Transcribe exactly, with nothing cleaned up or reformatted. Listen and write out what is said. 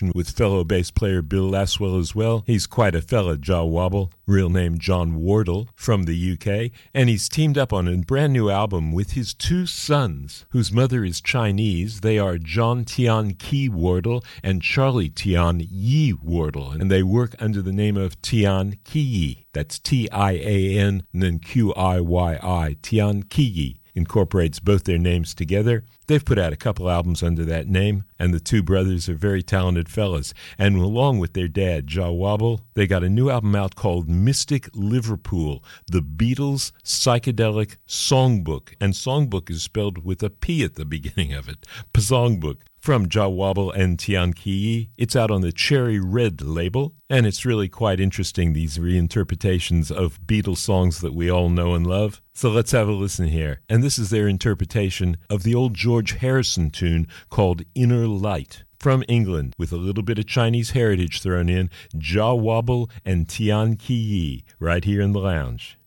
with fellow bass player Bill Laswell as well. He's quite a fella, Jah Wobble, real name John Wardle, from the U K, and he's teamed up on a brand new album with his two sons, whose mother is Chinese. They are John Tian Ki Wardle and Charlie Tian Yi Wardle, and they work under the name of Tian Ki. That's T I A N and then Q I Y I, Tian Ki. Incorporates both their names together. They've put out a couple albums under that name, and the two brothers are very talented fellas. And along with their dad, Jah Wobble, they got a new album out called Mystic Liverpool, the Beatles Psychedelic Songbook. And songbook is spelled with a P at the beginning of it. Psongbook. From Jah Wobble and Tian Ki. It's out on the Cherry Red label, and it's really quite interesting, these reinterpretations of Beatles songs that we all know and love. So let's have a listen here. And this is their interpretation of the old George Harrison tune called Inner Light. From England, with a little bit of Chinese heritage thrown in, Jah Wobble and Tian Ki, right here in the lounge.